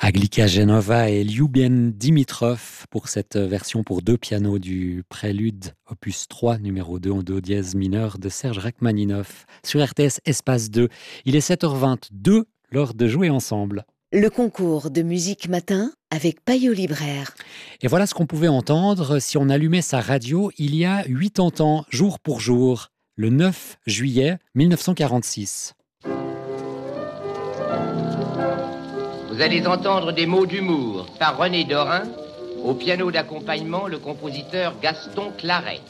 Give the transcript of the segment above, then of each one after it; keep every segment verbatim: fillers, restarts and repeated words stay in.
Aglika Genova et Lyuben Dimitrov pour cette version pour deux pianos du prélude opus trois numéro deux en do dièse mineur de Serge Rachmaninov sur R T S Espace deux. Il est sept heures vingt-deux, l'heure de jouer ensemble. Le concours de musique matin avec Payot Libraire. Et voilà ce qu'on pouvait entendre si on allumait sa radio il y a quatre-vingts ans, jour pour jour, le neuf juillet mille neuf cent quarante-six. Vous allez entendre des mots d'humour par René Dorin, au piano d'accompagnement le compositeur Gaston Claret.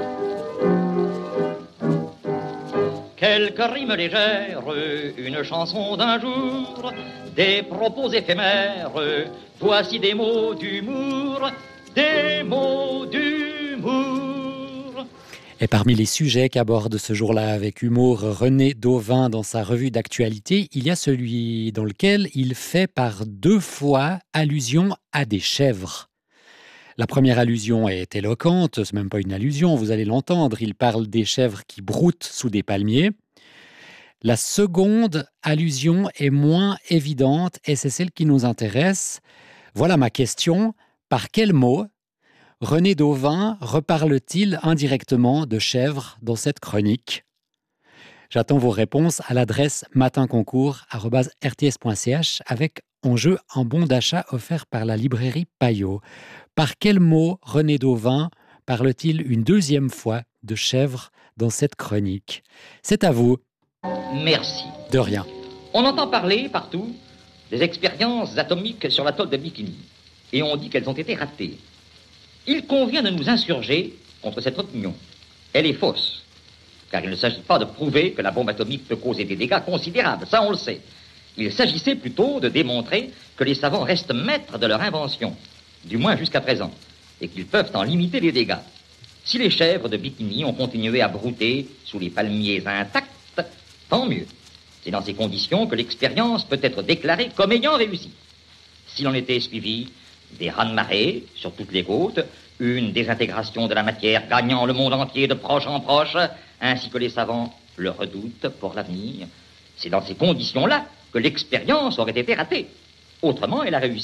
Quelques rimes légères, une chanson d'un jour, des propos éphémères, voici des mots d'humour, des mots d'humour. Et parmi les sujets qu'aborde ce jour-là avec humour René Dauvin dans sa revue d'actualité, il y a celui dans lequel il fait par deux fois allusion à des chèvres. La première allusion est éloquente, c'est même pas une allusion, vous allez l'entendre, il parle des chèvres qui broutent sous des palmiers. La seconde allusion est moins évidente et c'est celle qui nous intéresse. Voilà ma question, par quel mot René Dauvin reparle-t-il indirectement de chèvres dans cette chronique ? J'attends vos réponses à l'adresse matinconcours arobase r t s point c h avec en jeu un bon d'achat offert par la librairie Payot. Par quel mot René Dauvin parle-t-il une deuxième fois de chèvres dans cette chronique ? C'est à vous. Merci. De rien. On entend parler partout des expériences atomiques sur l'atoll de Bikini. Et on dit qu'elles ont été ratées. Il convient de nous insurger contre cette opinion. Elle est fausse. Car il ne s'agit pas de prouver que la bombe atomique peut causer des dégâts considérables. Ça, on le sait. Il s'agissait plutôt de démontrer que les savants restent maîtres de leur invention, du moins jusqu'à présent, et qu'ils peuvent en limiter les dégâts. Si les chèvres de Bikini ont continué à brouter sous les palmiers intacts, tant mieux. C'est dans ces conditions que l'expérience peut être déclarée comme ayant réussi. S'il en était suivi des raz-de-marée sur toutes les côtes, une désintégration de la matière gagnant le monde entier de proche en proche, ainsi que les savants le redoutent pour l'avenir, c'est dans ces conditions-là que l'expérience aurait été ratée. Autrement, elle a réussi.